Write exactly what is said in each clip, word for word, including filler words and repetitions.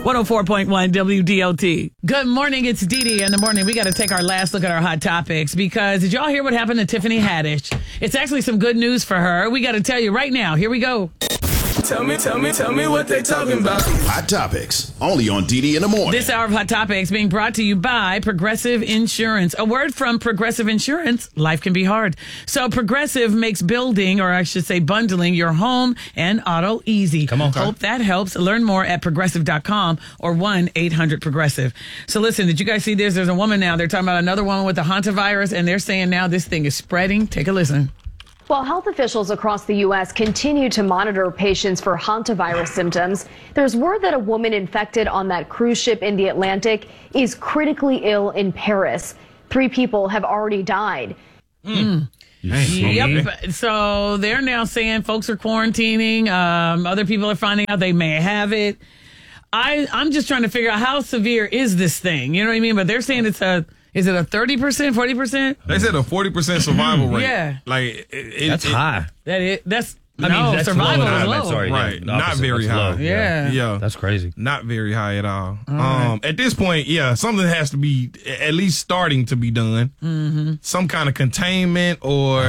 one oh four point one W D O T. Good morning. It's Dee Dee in the morning. We got to take our last look at our hot topics because did y'all hear what happened to Tiffany Haddish? It's actually some good news for her. We got to tell you right now. Here we go. Tell me, tell me, tell me what they talking about. Hot Topics, only on Dee Dee in the morning. This hour of Hot Topics being brought to you by Progressive Insurance. A word from Progressive Insurance, life can be hard. So Progressive makes building, or I should say bundling, your home and auto easy. Come on. Hope that helps. Learn more at progressive dot com or one eight hundred progressive. So listen, did you guys see this? There's a woman now. They're talking about another woman with the hantavirus, and they're saying now this thing is spreading. Take a listen. While health officials across the U S continue to monitor patients for hantavirus symptoms, there's word that a woman infected on that cruise ship in the Atlantic is critically ill in Paris. Three people have already died. Mm. Yep. So they're now saying folks are quarantining. Um, other people are finding out they may have it. I, I'm just trying to figure out how severe is this thing? You know what I mean? But they're saying it's a... Is it a thirty percent, forty percent? They said a forty percent survival rate. Yeah. Like, it, it, That's it, high. That is, that's, I no, mean, that's survival low. is I low. meant, sorry, Right. yeah, Not opposite. very That's high. low. Yeah. Yeah. That's crazy. Not very high at all. All um, right. At this point, yeah, something has to be at least starting to be done. Mm-hmm. Some kind of containment or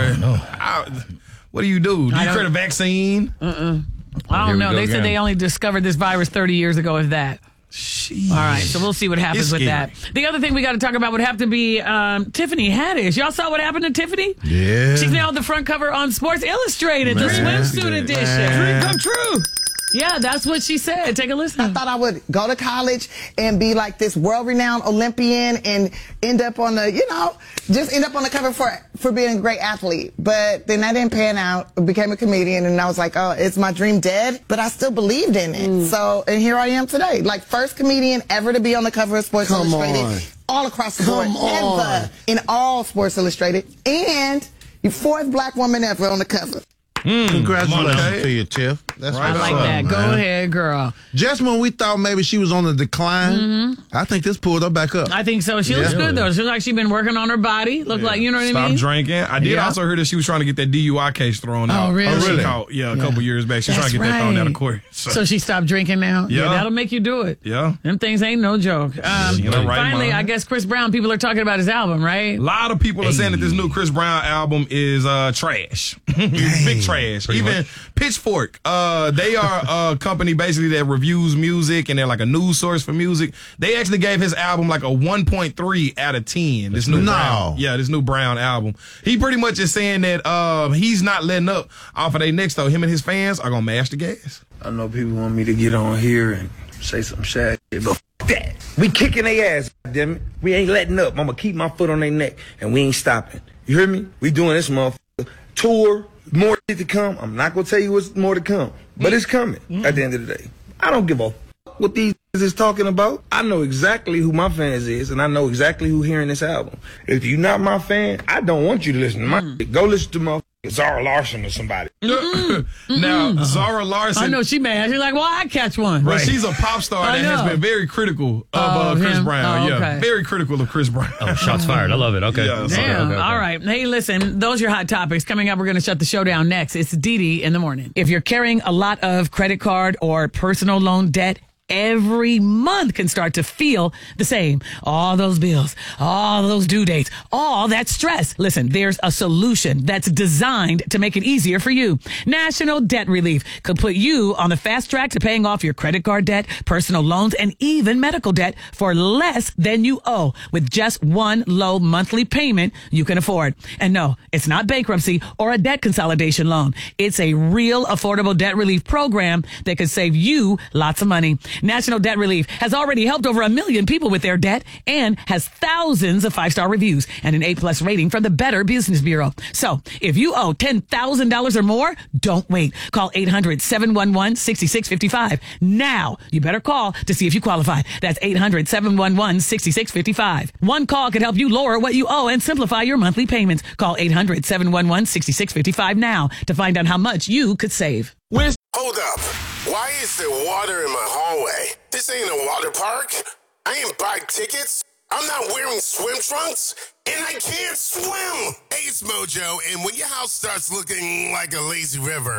I, what do you do? Do I you don't- create a vaccine? Uh-uh. I Here don't we know. go They said again. they only discovered this virus thirty years ago, if that. Sheesh. All right, so we'll see what happens It's with scary. that. The other thing we got to talk about would have to be um, Tiffany Haddish. Y'all saw what happened to Tiffany? Yeah. She's now on the front cover on Sports Illustrated, the Man. swimsuit edition. Man. Dream come true. Yeah, that's what she said. Take a listen. I thought I would go to college and be like this world-renowned Olympian and end up on the, you know, just end up on the cover for for being a great athlete. But then that didn't pan out. I became a comedian, and I was like, oh, is my dream dead? But I still believed in it. Mm. So, and here I am today. Like, first comedian ever to be on the cover of Sports Come Illustrated. on. All across the Come board. on. Ever. In all Sports Illustrated. And you fourth black woman ever on the cover. Congratulations Okay. to you, Tiff. That's I what's like up, that. Go man. ahead, girl. Just when we thought maybe she was on the decline, I think this pulled her back up. I think so. She looks Yeah. good, though. She looks like she's been working on her body. Look like, you know what Stop I mean? drinking. I did Yeah. also hear that she was trying to get that D U I case thrown out. Oh, really? She Oh, really? caught- yeah, a Yeah. couple years back. She's trying That's to get that thrown out of right. court. So, So she stopped drinking now? Yeah. That'll make you do it. yeah. Them things ain't no joke. Um, She in her right finally, mind. I guess Chris Brown, people are talking about his album, right? A lot of people are saying that this new Chris Brown album is uh, trash. Big trash. Even Pitchfork, uh, they are a company basically that reviews music and they're like a news source for music. They actually gave his album like a one point three out of ten. This new No. Brown. Yeah, this new Brown album. He pretty much is saying that uh, he's not letting up off of their next though. Him and his fans are going to mash the gas. I know people want me to get on here and say some shit, but f- that. We kicking their ass, damn it. We ain't letting up. I'm gonna keep my foot on their neck, and we ain't stopping. You hear me? We doing this motherfucker tour. More shit to come. I'm not gonna tell you what's more to come, but it's coming at the end of the day. I don't give a f- what these is talking about. I know exactly who my fans is, and I know exactly who hearing this album. If you're not my fan, I don't want you to listen to my shit. Go listen to my Zara Larson or somebody. Now, Zara Larson. I know she mad. She's like, well, I catch one. Right. She's a pop star I that has know. been very critical of Oh, uh, Chris him? Brown. Oh, Yeah, okay. very critical of Chris Brown. Oh, shots fired. I love it. Okay. Yeah, Okay, Damn. okay, okay. All right. Hey, listen, those are your hot topics. Coming up, we're going to shut the show down next. It's Dee Dee in the morning. If you're carrying a lot of credit card or personal loan debt, every month can start to feel the same. All those bills, all those due dates, all that stress. Listen, there's a solution that's designed to make it easier for you. National Debt Relief could put you on the fast track to paying off your credit card debt, personal loans, and even medical debt for less than you owe with just one low monthly payment you can afford. And no, it's not bankruptcy or a debt consolidation loan. It's a real affordable debt relief program that could save you lots of money. National Debt Relief has already helped over a million people with their debt and has thousands of five-star reviews and an A-plus rating from the Better Business Bureau. So if you owe ten thousand dollars or more, don't wait. Call eight hundred, seven one one, six six five five. Now, you better call to see if you qualify. That's eight hundred, seven one one, six six five five. One call could help you lower what you owe and simplify your monthly payments. Call eight hundred, seven one one, six six five five now to find out how much you could save. Hold up. Why is there water in my hallway? This ain't a water park. I ain't buy tickets. I'm not wearing swim trunks. And I can't swim. Hey, it's Mojo. And when your house starts looking like a lazy river,